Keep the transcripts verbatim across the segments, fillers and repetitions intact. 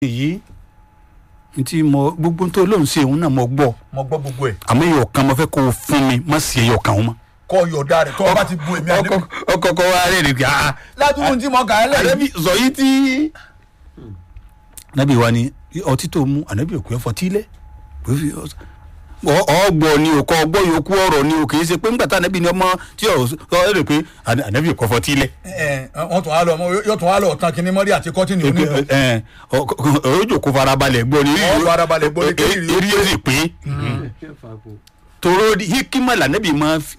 èyí ntí mo gbogbo tó lóun ṣe òun náà mo gbọ́. mo gbọ́ gbogbo ẹ̀. àmọ́ ẹyọ kan mo fẹ́ kó o fún mi má sì ẹyọ kan o mọ́. kọ́ yọ̀ọ̀dà rẹ̀ tọ́ ọ bá ti bu èmi àdébí. ọkọ kọ wa rẹ̀ rẹ̀ gbà. ládùúgbò tí mo kà á lẹ̀. ànábì sọ yìí tí. ànábì wa ni ọtí tó mú ànábì òkú ẹ fọtí lẹ. ọgbọ ni o kọ ọgbọ yòókù ọ̀rọ̀ ni o kì í ṣe pé ńgbà tá ànábì ni ọmọ tí ọ rẹ pé ànábì òkú fọtí lẹ. ẹ wọn tún wá lọ yóò tún wá lọ tán kí ni mọ́rí àti kọ́tìnì onílù. ọjọ́ kó farabalẹ̀ gbọ́ ni. ọ farabalẹ̀ gbọ́ ni kékeré eré yóò sì pé. toro hikima lànàbì máa fi.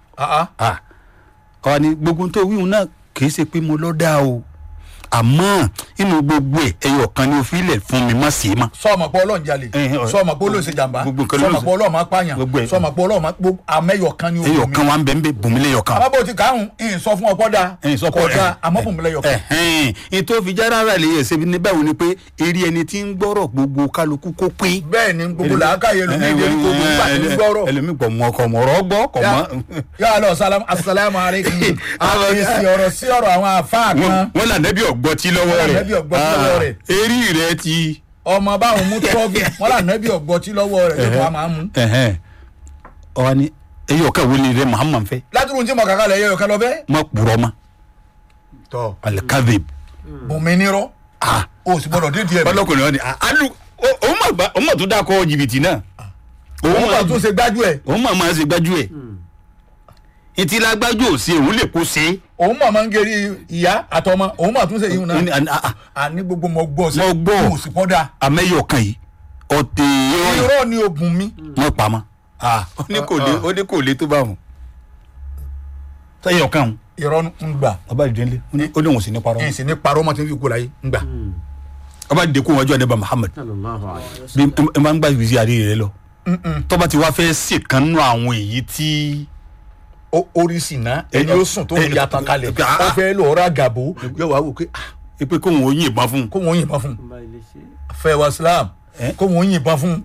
ọ ni gbogbo tó wíwùn náà kì í ṣe pé mo lọ dá o àmọ́ inú gbogbo ẹ̀ ẹyọ kan ni o fi lẹ̀ fún mi má sí ma. sọ́ọ̀mọ̀ pé ọlọ́run jalè sọ́ọ̀mọ̀ pé olóòṣè jàmbá sọ́ọ̀mọ̀ pé ọlọ́run máa pààyàn sọ́ọ̀mọ̀ pé ọlọ́run máa gbó àmẹ́yọ kan ni o. ẹyọ kan wa ń bẹ ń bẹ bùnmílẹ̀ ẹyọ kan. àmọ́ bó ti kàrún ìyìn sọ fún ọpọ́ da kọjá àmọ́ bùnmílẹ̀ ẹyọ kan. ètò ìfijára rà lè ṣe ní báwo ni pé eré ẹni tí ń gbọ́rọ̀ gbogbo kálukú kó pín. bẹ́ẹ̀ ni gbogbo làákàyè ẹlòmíì lè gbogbo nígbà tí ń gbọ́rọ̀. ẹlòmíì kò mọ ọkọ mọ̀rọ̀ gbọ́ kò mọ. yà lọ asalaamu aleykum àfẹsí ọ̀rọ̀ sí ọ̀rọ̀ àwọn àfáà kan. wọ́n là nẹ́bí ọ̀gbọ́tí lọ́wọ́ rẹ̀ nẹ́bí ọgbọ́tí lọ́wọ́ rẹ̀. eré rẹ̀ ti. ọmọ báwọn mú tọ́gì wọn là nẹ́bí ọgbọ́tí lọ́wọ́ rẹ̀ ló wà máa mú. ọ̀wá ni èyí ọ̀ka wo ni rẹ̀ Muhammad fẹ́. ládùúgbò tí mo kàkà lẹ̀ yẹ ọ̀ka lọ fẹ́. má kúrọ́ ma. tọ́ alikadib. bùnmi nírọ́. o sì gbọdọ̀ dédìí ẹ̀. ọlọ́kùnrin wọn ni alu òun mà tún dákọ̀ jìbìtì náà. òun mà tún ṣe gbájú ẹ̀. òun mà máa ṣe gbájú ẹ̀. ìtì lágbájú ò sí òun lè kó ṣe. òun mà máa ń geri ìyá àtọmọ òun mà tún ṣe yìí náà. àní gbogbo mọ gbọ́ sí. mọ gbọ́ mo sì pọ́ da. amẹ́yọ̀ kan yìí ọ̀tẹ̀ irọ́ ni oògùn mi. mọ pamọ́ ó ní kò lè ó ní kò lè tó bá wọn. sẹ́yọ̀ kan. irọ́ ń gbà. ọba ìdílé ó ní òun sì ní parọ́. ẹ̀ sì ní parọ́ mọ́ tí ń fi kú láyé ń gbà. ọba ìdílé kó wọn jọ àdébà Muhammad bí ẹ máa ń gbà ìrísí àdé rẹ lọ tọ́ba ti wá fẹ́ ṣèkánú àwọn èyí tí oríṣi náà ẹni ó sùn tó ń ya tán kalẹ̀ ó fẹ́ lọ ra gàbó yóò wá wò pé ẹ pé kóun ò yìnbọn fún. kóun ò yìnbọn fún fẹ́ wa Islam kóun ò yìnbọn fún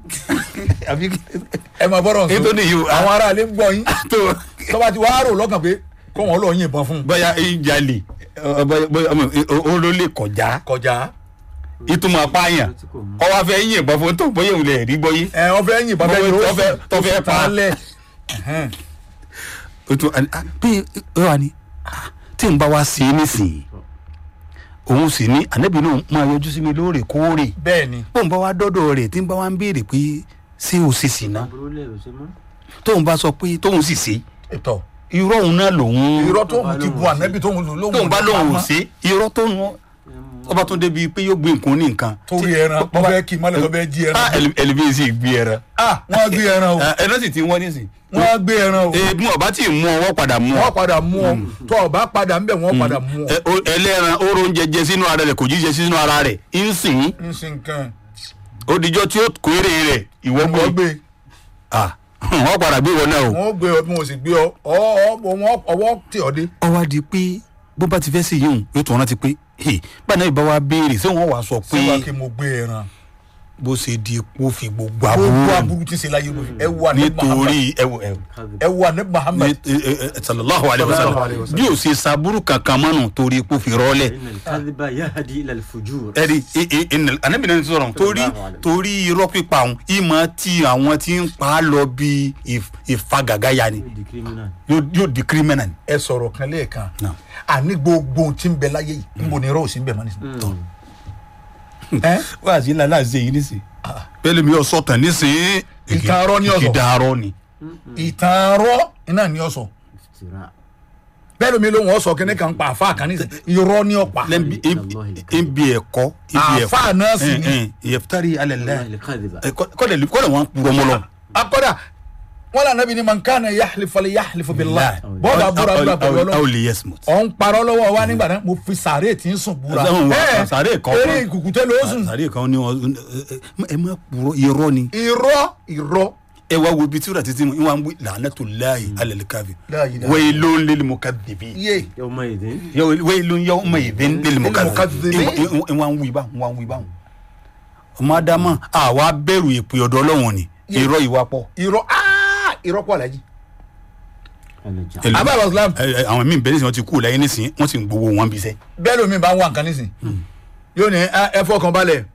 ẹ máa bọ́rọ̀ nsọ àwọn aráàlú ń gbọ́ yín tọ́ba ti wá rò lọ́kàn pé kóun ò lọ yìnbọn fún. bóyá ìjàlè ó ló lè kọjá kọjá ìtumọ̀ apáyàn ọwọ́ afẹ́ yìnbọn fún tó bóyá òun lè rí gbọ́yé. ẹ ọfẹ yìnbọn fẹ́ tó fẹ́ pa otu bí ẹ wà ní tí n bá wá sí i nísìnyí òun sì ní ànábì náà máa yọjú sí mi lóòrèkóòrè. bẹ́ẹ̀ni. bóun bá wá dọ́dọ̀ rẹ̀ tí n bá wá ń béèrè pé ṣé o sì sí ná tóun bá sọ pé tóun sì sí irọ́ òun náà lòun. irọ́ tóun ti bu ànábì tóun lò lóun. tóun bá lòun ò sí irọ́ tóun ọba tó débi pé yóò gbé nǹkan ní nǹkan. torí ẹran wọn fẹ́ kí mọ́lẹ̀ tó fẹ́ jí ẹran. ẹlẹ́bí sì gbé ẹran. wọ́n gbé ẹran o. ẹran sì ti wọ́n nísìn. wọ́n gbé ẹran o. ebi ọba tí mú ọ wọ́n padà mú ọ. wọ́n padà mú ọ tó ọba padà ń bẹ̀ wọ́n padà mú ọ. ẹlẹ́ran oró oúnjẹ jẹ sínú ara rẹ̀ kò jíjẹ sínú ara rẹ̀ ń sìn. ń sìn kan. odijọ́ tí ó kórè rẹ̀ ìwọ gbé. wọ́n padà gbé wọn náà o. wọ́n gbé ọ bí wọ́n sì gbé ọ ọwọ́ tì ọ dé. ọwọ́ di pé bó bá ti fẹ́ sí yìí yóò tún rántí pé báyìí náà ìbá wa béèrè ṣé wọ́n wàá sọ pé síwá kí mo gbé ẹran bó ṣe di epo fi gbogbo aburú gbogbo aburú ti ṣe láyé lórí ẹ wà ní nítorí ẹ wà ní Muhammad sallallahu alayhi wa sallam bí o ṣe saburu kankan mọ́nù torí epo fi rọ́lẹ̀ ẹ̀rí anabi náà sọ̀rọ̀ torí torí irọ́ pípa àwọn ìmọ̀ tí àwọn tí ń pa á lọ bí ìfagàgáyà ni yóò di criminal. ẹ sọ̀rọ̀ kan lẹ́ẹ̀kan àní gbogbo tí ń bẹ láyé yìí ń bò ní irọ́ òsì ń bẹ mọ́ nísìnyí. wá sí ilà láti ṣe yìí nísìnyí pẹ̀lú mi ò sọ̀tàn nísìnyí. ìtàn arọ́ ni ọ̀sọ̀ ìdá arọ́ ni. ìtàn arọ́ iná ni ọ̀sọ̀ bẹ́ẹ̀ mi ló wọ́n sọ kí ni kan pa àfa kan nísìnyí irọ́ ni ọ̀pá. ibi ẹ̀kọ́ àfa náà sì ni. ìyẹ̀futari alẹ́ lẹ́ kọ́dẹ̀ wọn kúrọ́ mọ́ lọ. akọ́dà wọn là nàbí ni man kana yahlifu fali yahlifu billah bọ́ọ̀dà búra búra pẹ̀lú ọlọ́run ọ̀n parọ́ lọ́wọ́ wa nígbà náà mo fi sàárè tí ń sùn búra sàárè kan eré ìkùkùtẹ́ ló sùn. sàárè kan ni ẹ má purọ́ irọ́ ni. irọ́ irọ́. ẹ wá wo ibi tí ó rà títí mu ìwà ń wí la'natullahi ala al-kadhib waylun lil mukaththibin waylun yawma idhin lil mukaththibin ìwà ń wí bá ìwà ń wí bá ọmọ adama àwa bẹ̀rù ìpè ọ̀dọ̀ Ọlọ́run ni irọ́ ìwà pọ̀. irọ́ irọ́ pọ̀ lẹ́jì. abẹ́ Islam. àwọn míì bẹ́ẹ̀ nísìnyí wọ́n ti kú láyé nísìnyí wọ́n sì ń gbowó wọn bí sẹ́. bẹ́ẹ̀ lómi bá ń wá nǹkan nísìnyí yóò ní ẹ fọkàn balẹ̀